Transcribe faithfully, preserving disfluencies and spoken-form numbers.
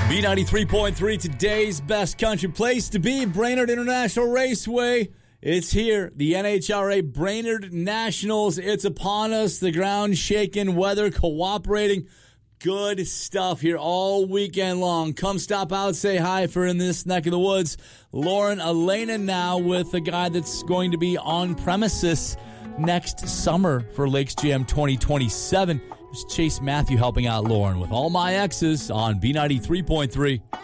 B ninety-three point three, today's best country place to be, Brainerd International Raceway. It's here, the N H R A Brainerd Nationals. It's upon us, the ground shaking, weather cooperating. Good stuff here all weekend long. Come stop out, say hi for in this neck of the woods. Lauren Elena now with a guy that's going to be on premises next summer for Lakes Jam twenty twenty-seven. There's Chase Matthew helping out Lauren with All My Exes on B ninety-three point three.